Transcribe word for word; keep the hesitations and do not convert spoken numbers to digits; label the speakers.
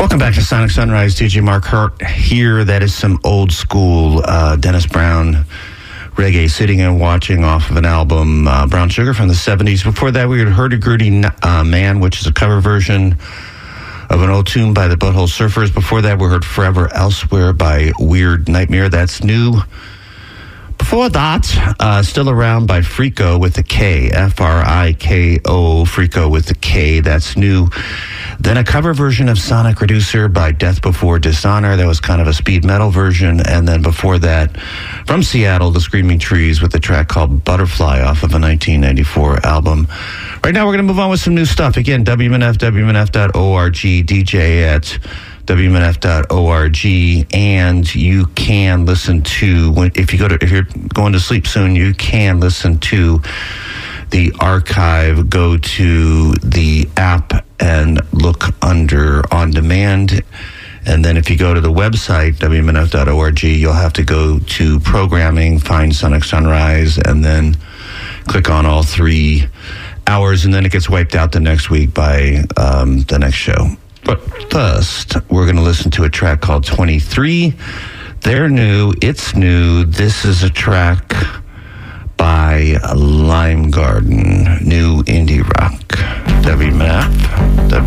Speaker 1: Welcome back to Sonic Sunrise. D J Mark Hurt here. That is some old school uh, Dennis Brown reggae, Sitting and Watching, off of an album, uh, Brown Sugar, from the seventies. Before that, we heard Hurdy-Gurdy uh, Man, which is a cover version of an old tune by the Butthole Surfers. Before that, we heard Forever Elsewhere by Weird Nightmare. That's new. Before that, uh, Still Around by Frico with a K, F R I K O, Frico with a K. That's new. Then a cover version of Sonic Reducer by Death Before Dishonor. That was kind of a speed metal version. And then before that, from Seattle, the Screaming Trees with a track called Butterfly off of a nineteen ninety-four album. Right now, we're going to move on with some new stuff. Again, W M N F, W M N F dot org, D J at W M N F dot org, and you can listen to, if you go to, if you're going to sleep soon, you can listen to the archive. Go to the app and look under On Demand. And then if you go to the website, W M N F dot org, you'll have to go to Programming, find Sonic Sunrise, and then click on all three hours, and then it gets wiped out the next week by um, the next show. But first, we're going to listen to a track called twenty-three. They're new. It's new. This is a track by Lime Garden, new indie rock. W M N F, W